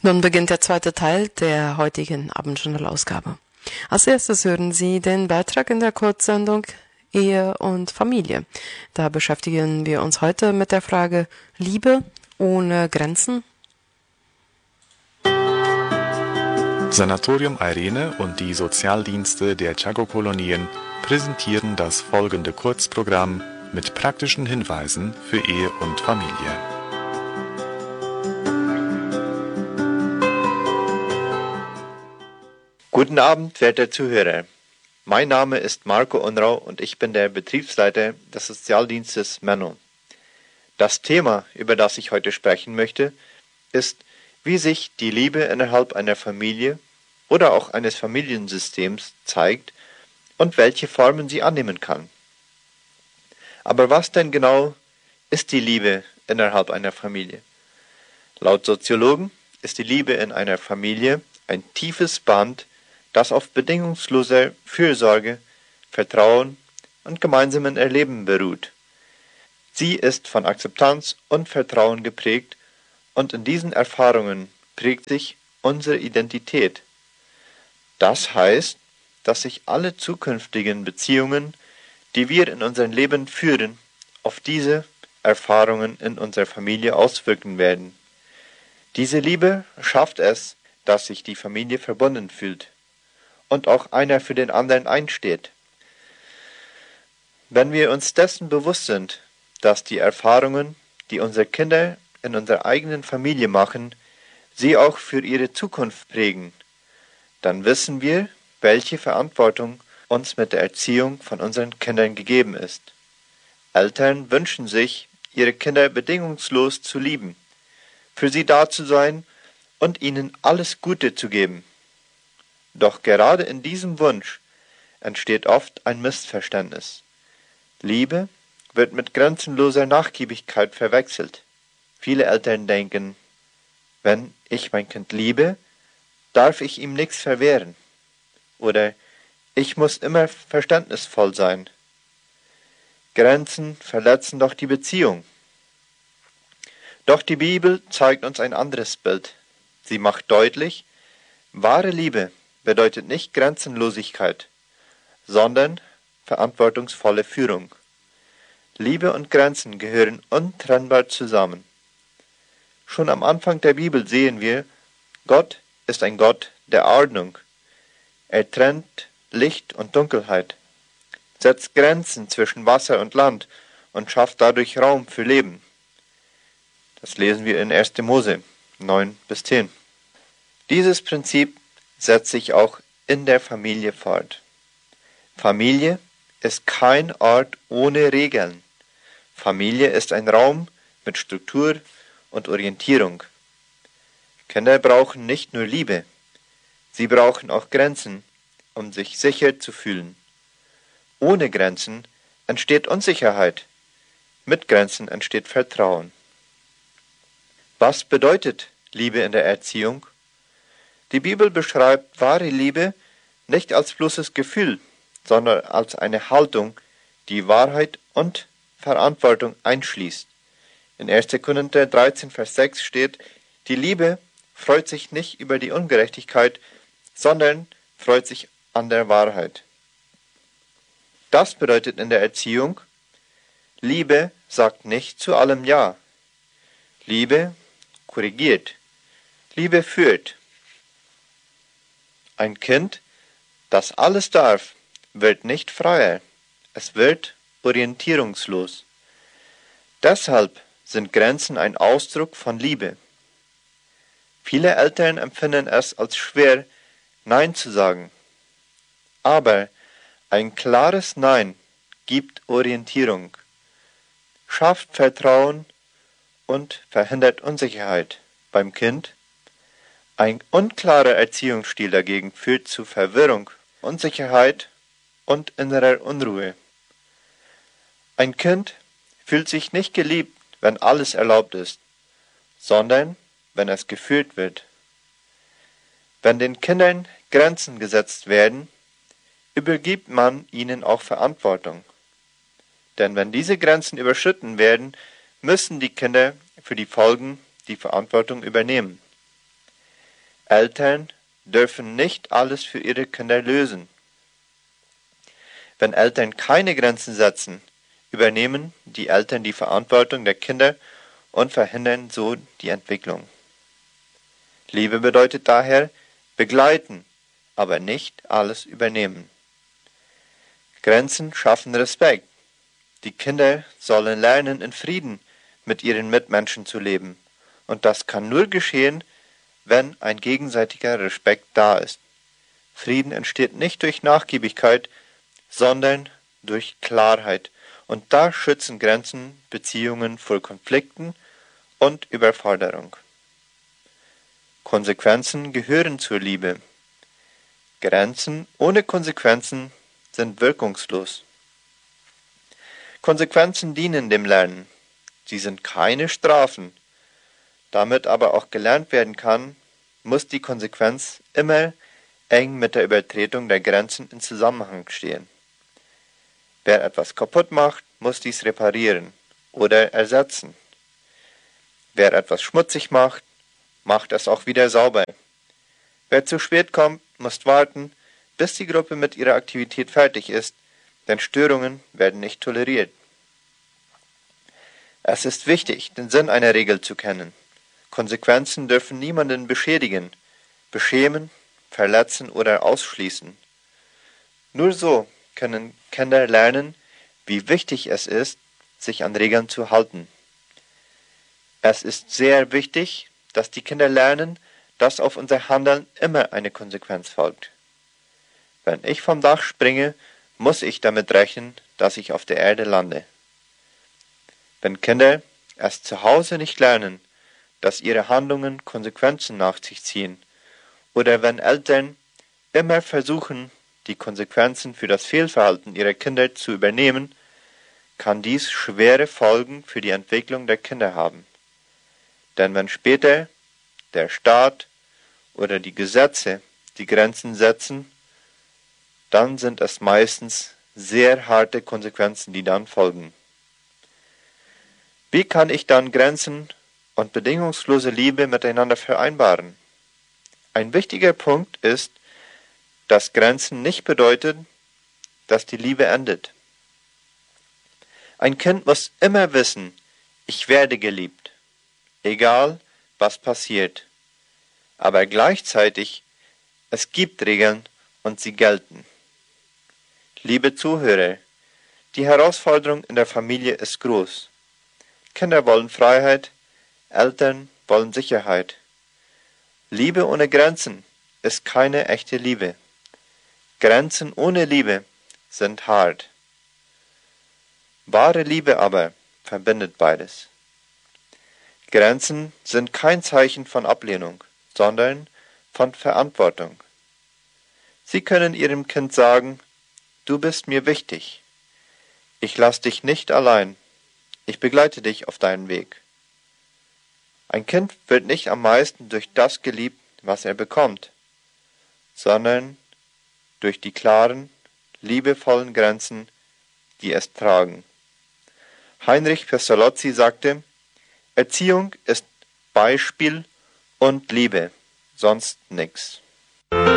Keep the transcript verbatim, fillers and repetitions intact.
Nun beginnt der zweite Teil der heutigen Abendjournalausgabe. Als erstes hören Sie den Beitrag in der Kurzsendung Ehe und Familie. Da beschäftigen wir uns heute mit der Frage Liebe ohne Grenzen. Sanatorium Irene und die Sozialdienste der Chaco-Kolonien präsentieren das folgende Kurzprogramm mit praktischen Hinweisen für Ehe und Familie. Guten Abend, werte Zuhörer. Mein Name ist Marco Unrau und ich bin der Betriebsleiter des Sozialdienstes Menno. Das Thema, über das ich heute sprechen möchte, ist, wie sich die Liebe innerhalb einer Familie oder auch eines Familiensystems zeigt und welche Formen sie annehmen kann. Aber was denn genau ist die Liebe innerhalb einer Familie? Laut Soziologen ist die Liebe in einer Familie ein tiefes Band, das auf bedingungsloser Fürsorge, Vertrauen und gemeinsamen Erleben beruht. Sie ist von Akzeptanz und Vertrauen geprägt und in diesen Erfahrungen prägt sich unsere Identität. Das heißt, dass sich alle zukünftigen Beziehungen, die wir in unserem Leben führen, auf diese Erfahrungen in unserer Familie auswirken werden. Diese Liebe schafft es, dass sich die Familie verbunden fühlt und auch einer für den anderen einsteht. Wenn wir uns dessen bewusst sind, dass die Erfahrungen, die unsere Kinder in unserer eigenen Familie machen, sie auch für ihre Zukunft prägen, dann wissen wir, welche Verantwortung uns mit der Erziehung von unseren Kindern gegeben ist. Eltern wünschen sich, ihre Kinder bedingungslos zu lieben, für sie da zu sein und ihnen alles Gute zu geben. Doch gerade in diesem Wunsch entsteht oft ein Missverständnis. Liebe wird mit grenzenloser Nachgiebigkeit verwechselt. Viele Eltern denken, wenn ich mein Kind liebe, darf ich ihm nichts verwehren. Oder ich muss immer verständnisvoll sein. Grenzen verletzen doch die Beziehung. Doch die Bibel zeigt uns ein anderes Bild. Sie macht deutlich, wahre Liebe bedeutet nicht Grenzenlosigkeit, sondern verantwortungsvolle Führung. Liebe und Grenzen gehören untrennbar zusammen. Schon am Anfang der Bibel sehen wir, Gott ist ein Gott der Ordnung. Er trennt Licht und Dunkelheit, setzt Grenzen zwischen Wasser und Land und schafft dadurch Raum für Leben. Das lesen wir in erster Mose neun bis zehn. Dieses Prinzip setzt sich auch in der Familie fort. Familie ist kein Ort ohne Regeln. Familie ist ein Raum mit Struktur und Orientierung. Kinder brauchen nicht nur Liebe, sie brauchen auch Grenzen, um sich sicher zu fühlen. Ohne Grenzen entsteht Unsicherheit, mit Grenzen entsteht Vertrauen. Was bedeutet Liebe in der Erziehung? Die Bibel beschreibt wahre Liebe nicht als bloßes Gefühl, sondern als eine Haltung, die Wahrheit und Verantwortung einschließt. In erster Korinther dreizehn, Vers sechs steht, die Liebe freut sich nicht über die Ungerechtigkeit, sondern freut sich an der Wahrheit. Das bedeutet in der Erziehung, Liebe sagt nicht zu allem Ja. Liebe korrigiert. Liebe führt. Ein Kind, das alles darf, wird nicht freier. Es wird orientierungslos. Deshalb sind Grenzen ein Ausdruck von Liebe. Viele Eltern empfinden es als schwer, Nein zu sagen. Aber ein klares Nein gibt Orientierung, schafft Vertrauen und verhindert Unsicherheit beim Kind. Ein unklarer Erziehungsstil dagegen führt zu Verwirrung, Unsicherheit und innerer Unruhe. Ein Kind fühlt sich nicht geliebt, wenn alles erlaubt ist, sondern wenn es geführt wird. Wenn den Kindern Grenzen gesetzt werden, übergibt man ihnen auch Verantwortung. Denn wenn diese Grenzen überschritten werden, müssen die Kinder für die Folgen die Verantwortung übernehmen. Eltern dürfen nicht alles für ihre Kinder lösen. Wenn Eltern keine Grenzen setzen, übernehmen die Eltern die Verantwortung der Kinder und verhindern so die Entwicklung. Liebe bedeutet daher begleiten, aber nicht alles übernehmen. Grenzen schaffen Respekt. Die Kinder sollen lernen, in Frieden mit ihren Mitmenschen zu leben. Und das kann nur geschehen, wenn ein gegenseitiger Respekt da ist. Frieden entsteht nicht durch Nachgiebigkeit, sondern durch Klarheit. Und da schützen Grenzen Beziehungen vor Konflikten und Überforderung. Konsequenzen gehören zur Liebe. Grenzen ohne Konsequenzen sind wirkungslos. Konsequenzen dienen dem Lernen. Sie sind keine Strafen. Damit aber auch gelernt werden kann, muss die Konsequenz immer eng mit der Übertretung der Grenzen in Zusammenhang stehen. Wer etwas kaputt macht, muss dies reparieren oder ersetzen. Wer etwas schmutzig macht, macht es auch wieder sauber. Wer zu spät kommt, muss warten, bis die Gruppe mit ihrer Aktivität fertig ist, denn Störungen werden nicht toleriert. Es ist wichtig, den Sinn einer Regel zu kennen. Konsequenzen dürfen niemanden beschädigen, beschämen, verletzen oder ausschließen. Nur so können Kinder lernen, wie wichtig es ist, sich an Regeln zu halten. Es ist sehr wichtig, dass die Kinder lernen, dass auf unser Handeln immer eine Konsequenz folgt. Wenn ich vom Dach springe, muss ich damit rechnen, dass ich auf der Erde lande. Wenn Kinder es zu Hause nicht lernen, dass ihre Handlungen Konsequenzen nach sich ziehen, oder wenn Eltern immer versuchen, die Konsequenzen für das Fehlverhalten ihrer Kinder zu übernehmen, kann dies schwere Folgen für die Entwicklung der Kinder haben. Denn wenn später der Staat oder die Gesetze die Grenzen setzen, dann sind es meistens sehr harte Konsequenzen, die dann folgen. Wie kann ich dann Grenzen und bedingungslose Liebe miteinander vereinbaren? Ein wichtiger Punkt ist, dass Grenzen nicht bedeutet, dass die Liebe endet. Ein Kind muss immer wissen, ich werde geliebt, egal was passiert. Aber gleichzeitig, es gibt Regeln und sie gelten. Liebe Zuhörer, die Herausforderung in der Familie ist groß. Kinder wollen Freiheit, Eltern wollen Sicherheit. Liebe ohne Grenzen ist keine echte Liebe. Grenzen ohne Liebe sind hart. Wahre Liebe aber verbindet beides. Grenzen sind kein Zeichen von Ablehnung, sondern von Verantwortung. Sie können Ihrem Kind sagen, du bist mir wichtig. Ich lasse dich nicht allein. Ich begleite dich auf deinen Weg. Ein Kind wird nicht am meisten durch das geliebt, was er bekommt, sondern durch die klaren, liebevollen Grenzen, die es tragen. Heinrich Pestalozzi sagte, Erziehung ist Beispiel und Liebe, sonst nichts.